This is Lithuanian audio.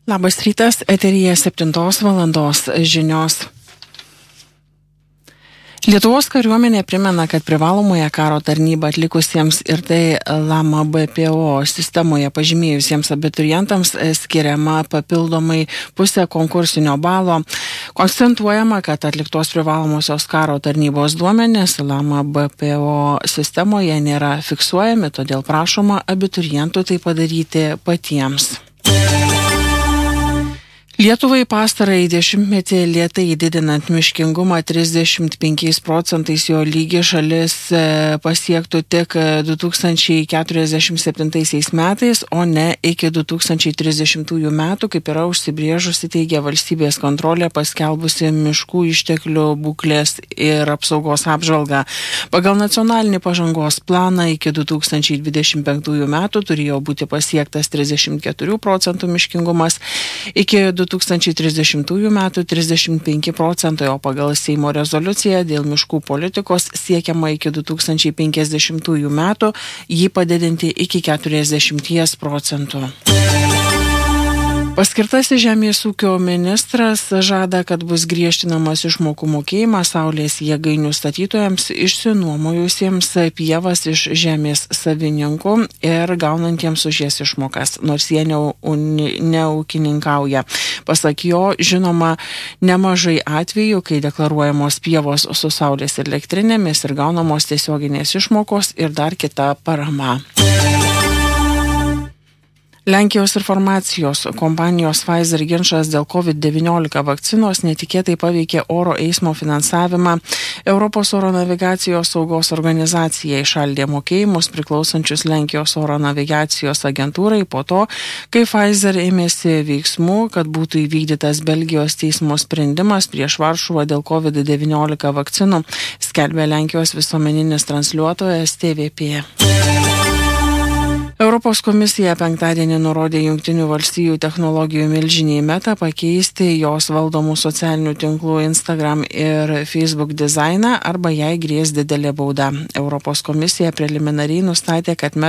Labas rytas, eteryje 7 valandos žinios. Lietuvos kariuomenė primena, kad privalomąją karo tarnybą atlikusiems ir tai LAMA BPO sistemoje pažymėjusiems abiturientams skiriama papildomai pusę konkursinio balo. Akcentuojama, kad atliktos privalomosios karo tarnybos duomenys LAMA BPO sistemoje nėra fiksuojami, todėl prašoma abiturientų tai padaryti patiems. Lietuvai pastarąjį dešimtmetį lėtai didinant miškingumą 35 procentais jo lygį šalis pasiektų tik 2047 metais, o ne iki 2030 metų, kaip yra užsibrėžusi, teigia valstybės kontrolė paskelbusi miškų išteklių būklės ir apsaugos apžvalgą. Pagal nacionalinį pažangos planą iki 2025 metų turėjo būti pasiektas 34 procentų miškingumas, iki 2030 metų 35 procentai, o pagal Seimo rezoliuciją dėl miškų politikos siekiama iki 2050 metų jį padidinti iki 40 procentų. Paskirtasis žemės ūkio ministras žada, kad bus griežtinamas išmokų mokėjimas saulės jėgainių statytojams išsinuomojusiems pievas iš žemės savininkų ir gaunantiems už jas išmokas, nors jie neūkininkauja. Pasak jo, žinoma, nemažai atvejų, kai deklaruojamos pievos su saulės elektrinėmis ir gaunamos tiesioginės išmokos ir dar kita parama. Lenkijos ir farmacijos kompanijos Pfizer ginčas dėl COVID-19 vakcinos netikėtai paveikė oro eismo finansavimą. Europos oro navigacijos saugos organizacija įšaldė mokėjimus priklausančius Lenkijos oro navigacijos agentūrai po to, kai Pfizer ėmėsi veiksmų, kad būtų įvykdytas Belgijos teismo sprendimas prieš Varšuvą dėl COVID-19 vakcinų, skelbė Lenkijos visuomeninis transliuotojas TVP. Europos komisija penktadienį nurodė Jungtinių valstijų technologijų milžinį Meta pakeisti jos valdomų socialinių tinklų Instagram ir Facebook dizainą arba jai grės didelė bauda. Europos komisija preliminariai nustatė, kad Meta